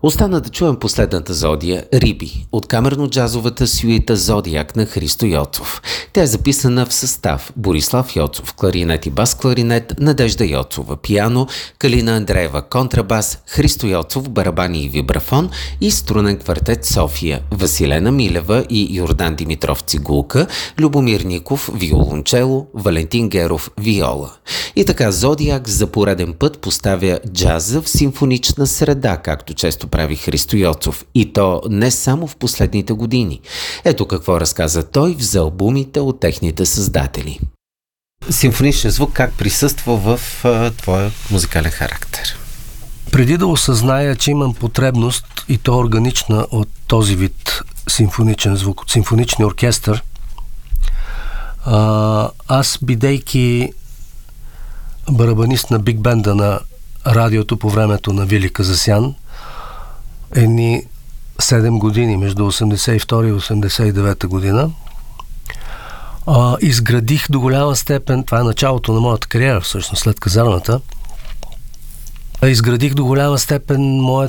Остана да чуем последната зодия «Риби» от камерно-джазовата сюита «Зодиак» на Христо Йоцов. Тя е записана в състав Борислав Йоцов, кларинет и бас-кларинет, Надежда Йоцова, пиано, Калина Андреева, контрабас, Христо Йоцов, барабани и вибрафон и струнен квартет София, Василена Милева и Йордан Димитров цигулка, Любомир Ников виолончело, Валентин Геров виола. И така «Зодиак» за пореден път поставя джаза в симфонична среда, както често прави Христо Йоцов, и то не само в последните години. Ето какво разказа той за албумите от техните създатели. Симфоничен звук как присъства в твоя музикален характер? Преди да осъзная, че имам потребност и то органична от този вид симфоничен звук, от симфоничния оркестър, аз, бидейки барабанист на биг бенда на радиото по времето на Вили Казасян, едни 7 години, между 82 и 89 година, изградих до голяма степен, това е началото на моята кариера, всъщност след казармата, изградих до голяма степен моята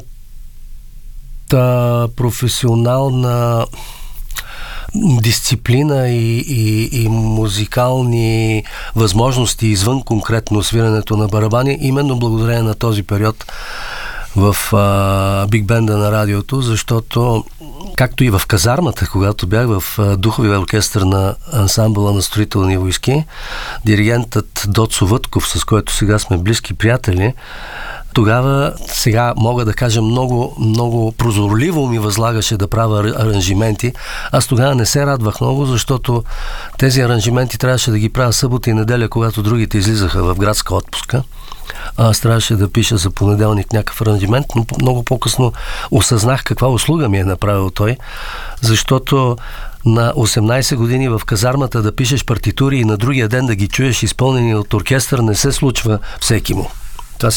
професионална дисциплина и музикални възможности извън конкретно свирането на барабани, именно благодарение на този период в биг бенда на радиото, защото както и в казармата, когато бях в духовия оркестър на ансамбъла на строителни войски, диригентът Доцо Вътков, с който сега сме близки приятели, тогава, сега мога да кажа, много прозорливо ми възлагаше да правя аранжименти. Аз тогава не се радвах много, защото тези аранжименти трябваше да ги правя събота и неделя, когато другите излизаха в градска отпуска. Аз трябваше да пиша за понеделник някакъв аранжимент, но много по-късно осъзнах каква услуга ми е направил той, защото на 18 години в казармата да пишеш партитури и на другия ден да ги чуеш изпълнени от оркестър не се случва всеки му. Това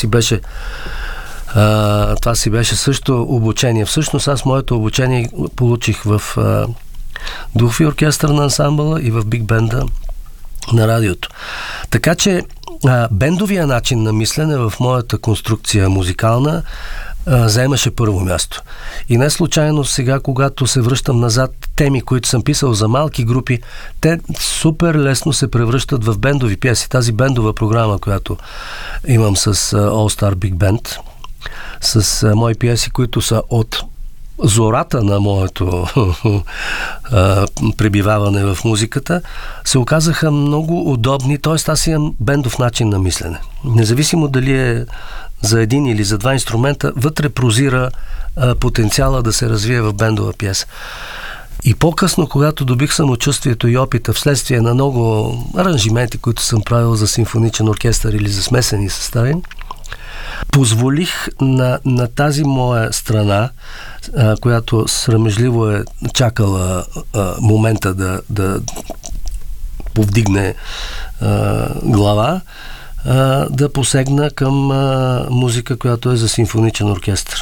си беше също обучение. Всъщност аз моето обучение получих в духови оркестър на ансамбъла и в биг бенда на радиото. Така че бендовия начин на мислене в моята конструкция музикална заемаше първо място. И не случайно сега, когато се връщам назад, теми, които съм писал за малки групи, те супер лесно се превръщат в бендови пиеси. Тази бендова програма, която имам с All Star Big Band, с мои пиеси, които са от зората на моето пребиваване в музиката, се оказаха много удобни, т.е. аз имам бендов начин на мислене. Независимо дали е за един или за два инструмента, вътре прозира потенциала да се развие в бендова пиеса. И по-късно, когато добих самочувствието и опита вследствие на много аранжименти, които съм правил за симфоничен оркестър или за смесени състави, позволих на тази моя страна, която срамежливо е чакала момента да повдигне глава, да посегна към музика, която е за симфоничен оркестър.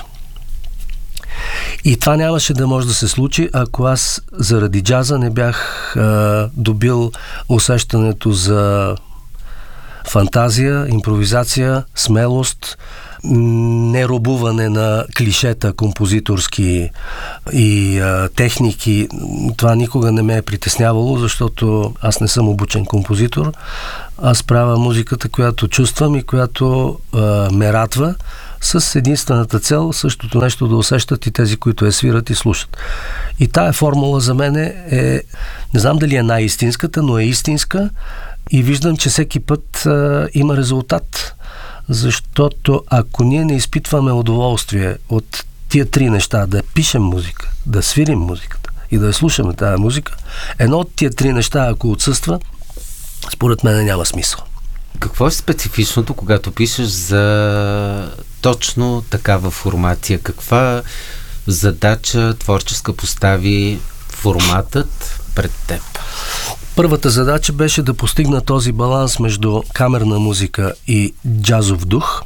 И това нямаше да може да се случи, ако аз заради джаза не бях добил усещането за фантазия, импровизация, смелост, неробуване на клишета композиторски и техники. Това никога не ме е притеснявало, защото аз не съм обучен композитор. Аз правя музиката, която чувствам и която ме радва, с единствената цел същото нещо да усещат и тези, които я свират и слушат. И тая формула за мен е, не знам дали е най-истинската, но е истинска и виждам, че всеки път има резултат. Защото ако ние не изпитваме удоволствие от тия три неща, да пишем музика, да свирим музиката и да слушаме тая музика, едно от тия три неща, ако отсъства, според мен няма смисъл. Какво е специфичното, когато пишеш за точно такава формация? Каква задача творческа постави форматът пред теб? Първата задача беше да постигна този баланс между камерна музика и джазов дух.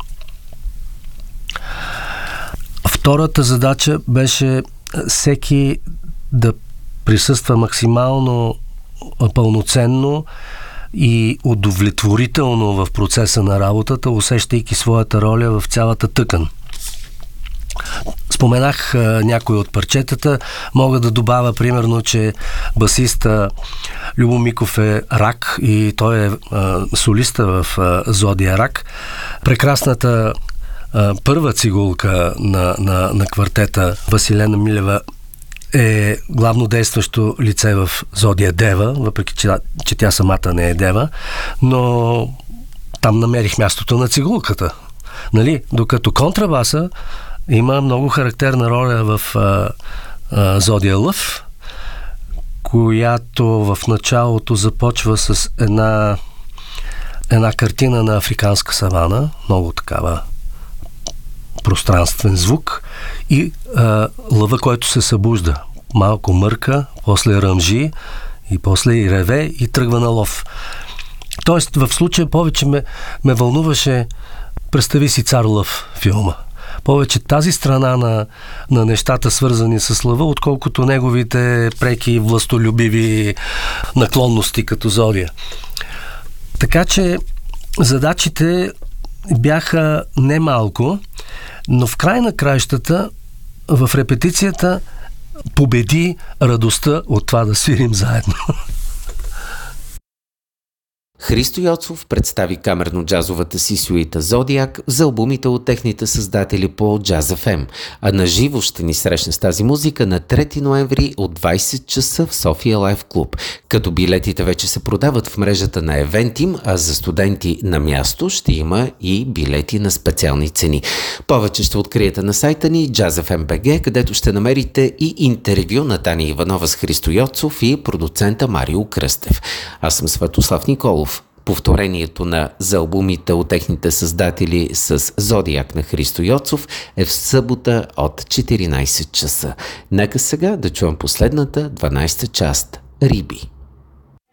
Втората задача беше всеки да присъства максимално пълноценно и удовлетворително в процеса на работата, усещайки своята роля в цялата тъкан. Споменах някои от парчетата. Мога да добавя примерно, че басиста Любо Миков е рак и той е солиста в Зодия Рак. Прекрасната първа цигулка на квартета Василена Милева е главно действащо лице в Зодия Дева, въпреки че тя самата не е Дева, но там намерих мястото на цигулката. Нали? Докато контрабаса има много характерна роля в Зодия Лъв, която в началото започва с една картина на африканска савана, много такава пространствен звук и лъва, който се събужда. Малко мърка, после ръмжи и после и реве и тръгва на лов. Тоест, в случая повече ме вълнуваше, представи си Цар Лъв филма. Повече тази страна на нещата, свързани с лъва, отколкото неговите преки властолюбиви наклонности като Зодия. Така че задачите бяха немалко, но в край на краищата в репетицията победи радостта от това да свирим заедно. Христо Йоцов представи камерно-джазовата си сюита Зодиак за албумите от техните създатели по Jazz FM, а наживо ще ни срещне с тази музика на 3 ноември от 20 часа в София Лайф Клуб, като билетите вече се продават в мрежата на Eventim, а за студенти на място ще има и билети на специални цени. Повече ще откриете на сайта ни JazzFM.bg, където ще намерите и интервю на Таня Иванова с Христо Йоцов и продуцента Марио Кръстев. Аз съм Светослав Николов. Повторението за албумите от техните създатели с Зодиак на Христо Йоцов е в събота от 14 часа. Нека сега да чуем последната 12 част – Риби.